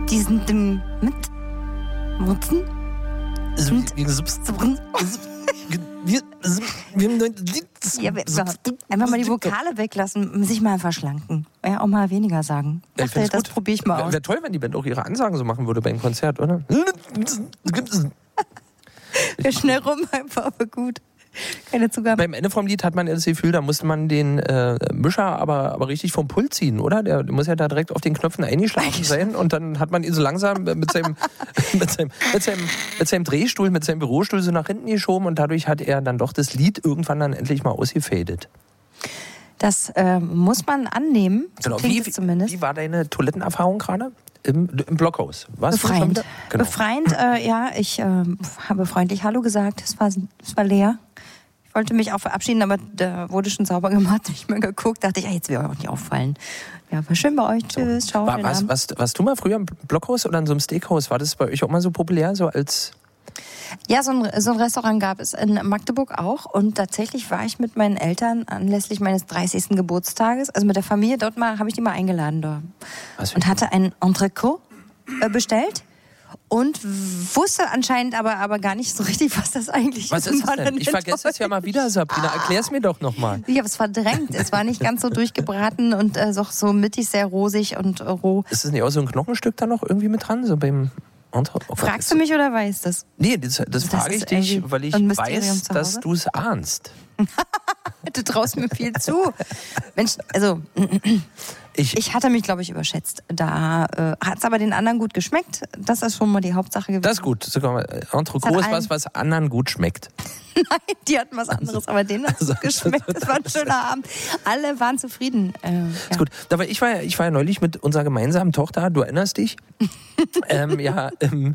Die sind mit Mutzen. Ja, einfach mal die Vokale weglassen, sich mal verschlanken. Ja, auch mal weniger sagen. Das probiere ich mal aus. Wäre toll, wenn die Band auch ihre Ansagen so machen würde beim Konzert, oder? Ja, schnell rum einfach, aber gut. Keine Zugabe. Beim Ende vom Lied hat man das Gefühl, da musste man den Mischer aber richtig vom Pult ziehen, oder? Der muss ja da direkt auf den Knöpfen eingeschlafen sein und dann hat man ihn so langsam mit seinem Drehstuhl, mit seinem Bürostuhl so nach hinten geschoben und dadurch hat er dann doch das Lied irgendwann dann endlich mal ausgefadet. Das muss man annehmen, so klingt es zumindest. Wie war deine Toilettenerfahrung gerade? Im Blockhaus. Befreiend. Genau. Befreiend, ja. Ich habe freundlich Hallo gesagt. Es war leer. Ich wollte mich auch verabschieden, aber da wurde schon sauber gemacht. Nicht mehr geguckt. Dachte ich, jetzt will ich auch nicht auffallen. Ja, war schön bei euch. Tschüss, ciao. Warst du mal früher im Blockhaus oder in so einem Steakhouse? War das bei euch auch mal so populär, so als... Ja, so ein Restaurant gab es in Magdeburg auch. Und tatsächlich war ich mit meinen Eltern anlässlich meines 30. Geburtstages, also mit der Familie dort mal, habe ich die mal eingeladen dort. Und hatte ein Entrecôte bestellt. Und wusste anscheinend aber gar nicht so richtig, was das eigentlich ist. Was ist das denn? Ich vergesse es ja mal wieder, Sabrina. Erklär's mir doch nochmal. Ich habe es verdrängt. Es war nicht ganz so durchgebraten und so mittig sehr rosig und roh. Ist das nicht auch so ein Knochenstück da noch irgendwie mit dran? So beim Fragst du mich oder weißt du das? Nee, das frage ich dich, weil ich weiß, dass du es ahnst. Du traust mir viel zu. Mensch, also ich hatte mich, glaube ich, überschätzt. Da hat es aber den anderen gut geschmeckt. Das ist schon mal die Hauptsache gewesen. Das ist gut. Entrecôte ist was anderen gut schmeckt. Nein, die hatten was anderes, aber denen hat es geschmeckt. Das war ein schöner Abend. Alle waren zufrieden. Ist gut. Aber ich war ja neulich mit unserer gemeinsamen Tochter, du erinnerst dich? In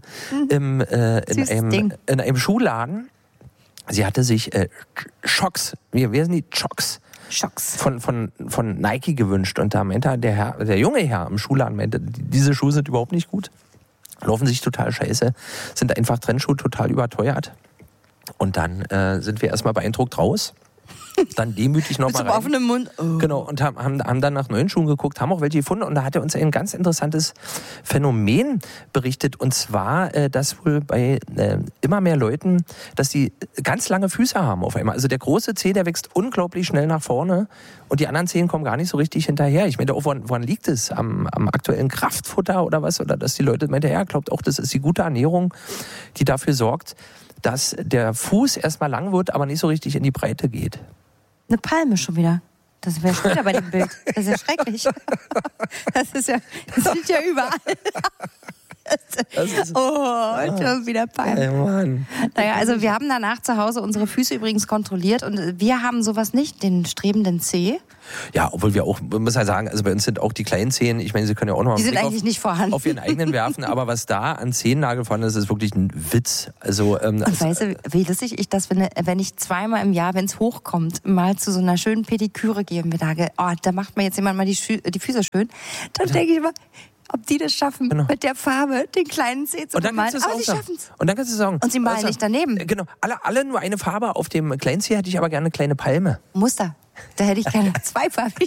einem Schuhladen. Sie hatte sich Schocks, wie sind die Schocks? Schocks. Von Nike gewünscht. Und da meinte der junge Herr im Schuhladen, meinte, diese Schuhe sind überhaupt nicht gut. Laufen sich total scheiße. Sind einfach Trendschuhe, total überteuert. Und dann sind wir erstmal beeindruckt raus. Dann demütig nochmal rein. Mit so offenem Mund. Oh. Genau, und haben dann nach neuen Schuhen geguckt, haben auch welche gefunden. Und da hat er uns ein ganz interessantes Phänomen berichtet. Und zwar, dass wohl bei immer mehr Leuten, dass die ganz lange Füße haben auf einmal. Also der große Zeh, der wächst unglaublich schnell nach vorne. Und die anderen Zehen kommen gar nicht so richtig hinterher. Ich meine, woran liegt es? Am aktuellen Kraftfutter oder was? Oder dass die Leute meinen, ja, glaubt auch, das ist die gute Ernährung, die dafür sorgt, dass der Fuß erstmal lang wird, aber nicht so richtig in die Breite geht. Eine Palme schon wieder. Das wäre schon wieder bei dem Bild. Das ist ja schrecklich. Das sieht ja überall. Schon wieder Palme. Mann. Naja, also wir haben danach zu Hause unsere Füße übrigens kontrolliert und wir haben sowas nicht, den strebenden Zeh. Ja, obwohl wir auch, muss ich sagen, also bei uns sind auch die kleinen Zehen, ich meine, sie können ja auch noch die sind eigentlich nicht vorhanden. Auf ihren eigenen werfen, aber was da an Zehennagel vorhanden ist wirklich ein Witz. Also, und weißt du, wie lustig ich das finde, wenn ich zweimal im Jahr, wenn es hochkommt, mal zu so einer schönen Pediküre gehe und mir sage, da macht mir jetzt jemand mal die Füße schön, dann denke ich immer, ob die das schaffen, mit der Farbe den kleinen Zeh zu bemalen. Aber sie schaffen es. Und dann kannst du sagen. Und sie malen nicht daneben. Genau, alle nur eine Farbe. Auf dem kleinen Zeh hätte ich aber gerne eine kleine Palme. Muster. Da hätte ich gerne zweifarbig.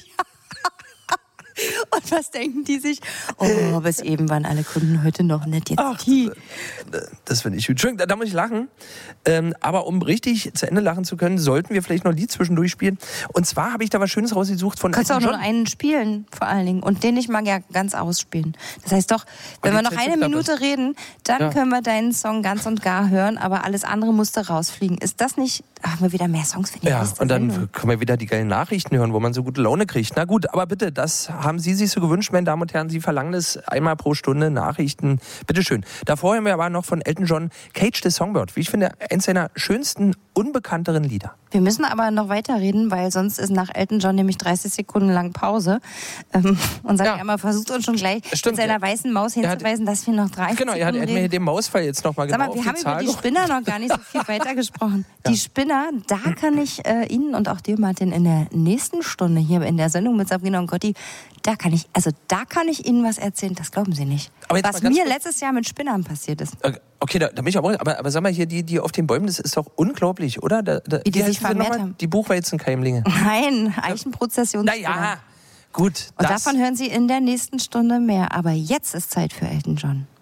Und was denken die sich? Oh, bis eben waren alle Kunden heute noch nett. Jetzt das finde ich gut. Entschuldigung, da muss ich lachen. Aber um richtig zu Ende lachen zu können, sollten wir vielleicht noch ein Lied zwischendurch spielen. Und zwar habe ich da was Schönes rausgesucht von Elton John. Kannst du auch nur einen spielen, vor allen Dingen. Und den nicht mal ganz ausspielen. Das heißt doch, wenn wir noch eine Minute reden, dann können wir deinen Song ganz und gar hören. Aber alles andere musste rausfliegen. Ist das nicht... Haben wir wieder mehr Songs für die Ja, und dann können wir wieder die geilen Nachrichten hören, wo man so gute Laune kriegt. Na gut, aber bitte, das haben Sie sich so gewünscht, meine Damen und Herren. Sie verlangen es einmal pro Stunde, Nachrichten. Bitteschön. Davor hören wir aber noch von Elton John Cage the Songbird. Wie ich finde, eins seiner schönsten, unbekannteren Lieder. Wir müssen aber noch weiterreden, weil sonst ist nach Elton John nämlich 30 Sekunden lang Pause. Und sagt einmal, versucht uns schon gleich mit seiner weißen Maus hinzuweisen, dass wir noch 30 Sekunden er hat mir den Mausfall jetzt noch mal genau auf die Zahl. Sag mal, wir haben über die Spinner noch gar nicht so viel weitergesprochen. Ja. Die Spinner, da kann ich Ihnen und auch dir, Martin, in der nächsten Stunde hier in der Sendung mit Sabrina und Gotti, da kann ich Ihnen was erzählen, das glauben Sie nicht. Was mir letztes Jahr mit Spinnern passiert ist. Okay, da bin ich aber sag mal hier, die auf den Bäumen, das ist doch unglaublich, oder? Wie die sich vermehrt haben. Die Buchweizenkeimlinge. Nein, Eichenprozession. Naja, Gut. Und davon hören Sie in der nächsten Stunde mehr. Aber jetzt ist Zeit für Elton John.